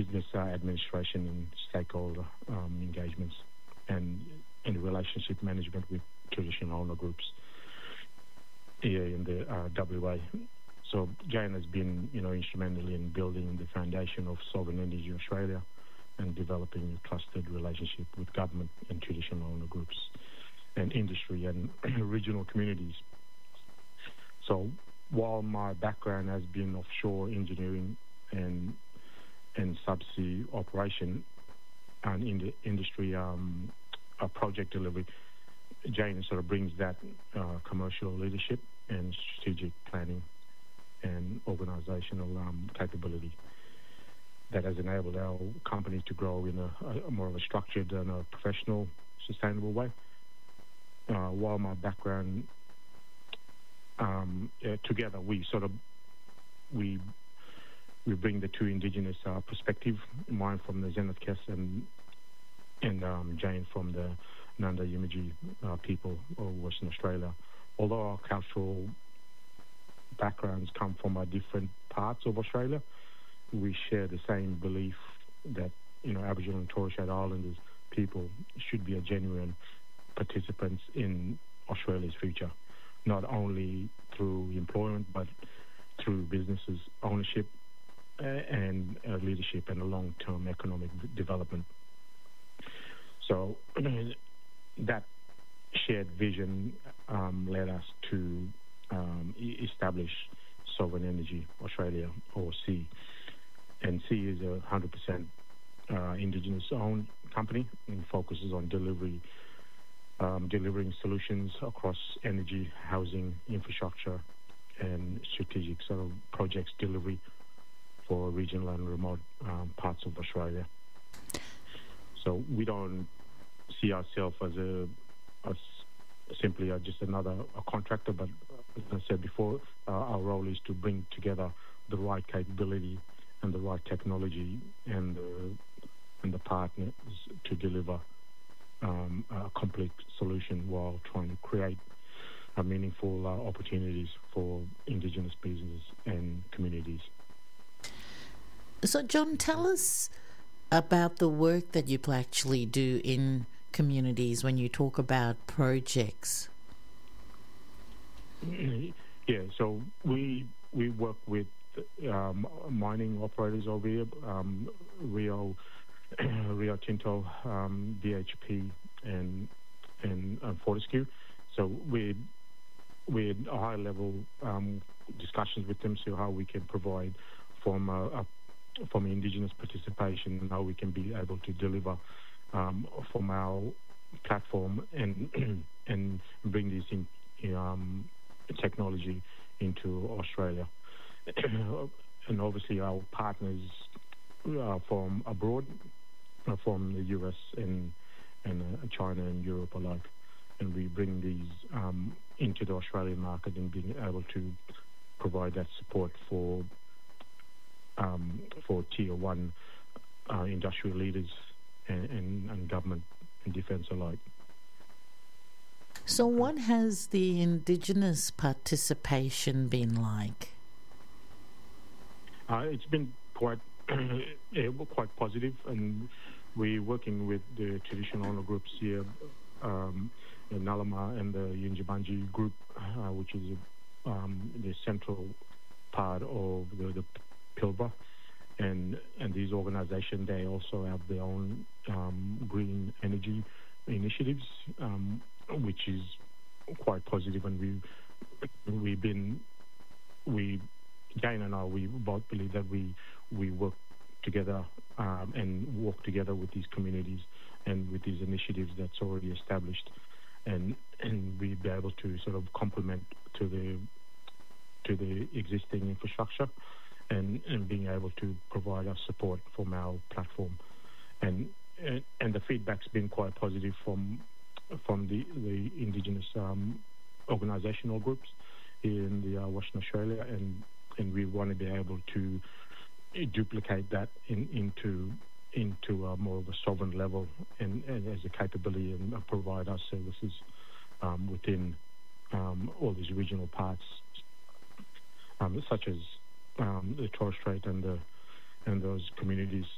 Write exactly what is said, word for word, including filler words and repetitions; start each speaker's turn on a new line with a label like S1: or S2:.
S1: business uh, administration and stakeholder um, engagements, and and relationship management with traditional owner groups here in the uh, W A. So Jane has been, you know, instrumental in building the foundation of Sovereign Energy Australia and developing a trusted relationship with government and traditional owner groups and industry and regional communities. So while my background has been offshore engineering and and subsea operation and in the industry um, uh, project delivery, Jane sort of brings that uh, commercial leadership and strategic planning and organisational um, capability that has enabled our company to grow in a, a more of a structured and a professional, sustainable way. Uh, while my background, um, uh, together we sort of we we bring the two Indigenous uh, perspective, mine from the Zenith Kes and and um, Jane from the Nanda Yimiji uh, people of Western Australia. Although our cultural backgrounds come from uh, different parts of Australia, we share the same belief that, you know, Aboriginal and Torres Strait Islanders people should be a genuine participants in Australia's future, not only through employment but through businesses ownership uh, and uh, leadership and a long-term economic d- development. So that shared vision um, led us to um, e- establish Sovereign Energy Australia, or S E A. And S E A is a one hundred percent uh, Indigenous-owned company and focuses on delivery, um, delivering solutions across energy, housing, infrastructure, and strategic sort of projects delivery for regional and remote um, parts of Australia. So we don't see ourselves as a as simply uh, just another a contractor, but as I said before, uh, our role is to bring together the right capability and the right technology and the, and the partners to deliver um, a complete solution while trying to create uh, meaningful uh, opportunities for Indigenous business and communities.
S2: So, John, tell us about the work that you actually do in communities when you talk about projects.
S1: Yeah, so we we work with um, mining operators over here, um, Rio, Rio Tinto, um, B H P, and and uh, Fortescue. So we we had high level um, discussions with them, so how we can provide from a, a from Indigenous participation and how we can be able to deliver um, from our platform and and bring this in um, technology into Australia. And obviously our partners uh, from abroad, uh, from the U S and and uh, China and Europe alike, and we bring these um, into the Australian market and being able to provide that support for um, for tier one uh, industrial leaders and, and, and government and defence alike.
S2: So what has the Indigenous participation been like?
S1: Uh, it's been quite yeah, quite positive, and we're working with the traditional owner groups here, um, in Nalama and the Yinjibanji group, uh, which is um, the central part of the, the Pilbara. And and these organisations, they also have their own um, green energy initiatives, um, which is quite positive. And we we've been we Jane and I we both believe that we we work together um, and walk together with these communities and with these initiatives that's already established, and and we be able to sort of complement to the to the existing infrastructure. And, and being able to provide us support from our platform, and and, and the feedback's been quite positive from from the the Indigenous um, organisational groups in the uh, Western Australia, and and we want to be able to duplicate that in, into into a more of a sovereign level and, and as a capability and uh, provide our services um, within um, all these regional parts, um, such as Um, the Torres Strait and the and those communities